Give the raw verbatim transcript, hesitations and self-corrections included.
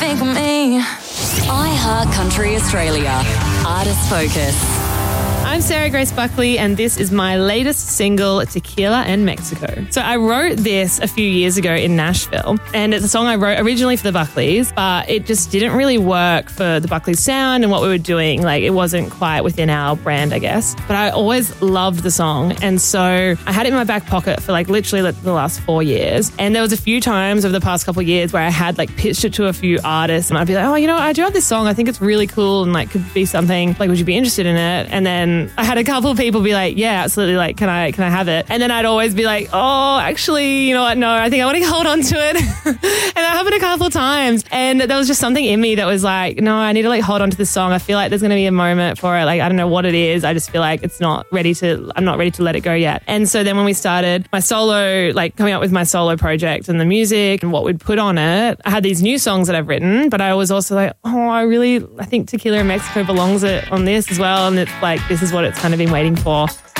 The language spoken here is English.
think of me. iHeart Country Australia. Artist Focus. I'm Sarah Grace Buckley, and this is my latest single, Tequila and Mexico. So I wrote this a few years ago in Nashville, and it's a song I wrote originally for the Buckleys, but it just didn't really work for the Buckley sound and what we were doing. Like, it wasn't quite within our brand, I guess. But I always loved the song, and so I had it in my back pocket for like literally like the last four years. And there was a few times over the past couple of years where I had like pitched it to a few artists, and I'd be like, oh, you know, I do have this song. I think it's really cool and like could be something. Like, would you be interested in it? And then I had a couple of people be like, yeah, absolutely. Like, can I, can I have it? And then I'd always be like, oh, actually, you know what? No, I think I want to hold on to it. And that happened a couple of times. And there was just something in me that was like, no, I need to like hold on to this song. I feel like there's going to be a moment for it. Like, I don't know what it is. I just feel like it's not ready to, I'm not ready to let it go yet. And so then when we started my solo, like coming up with my solo project and the music and what we'd put on it, I had these new songs that I've written, but I was also like, oh, I really, I think Tequila and Mexico belongs it on this as well. And it's like, this is what it's kind of been waiting for.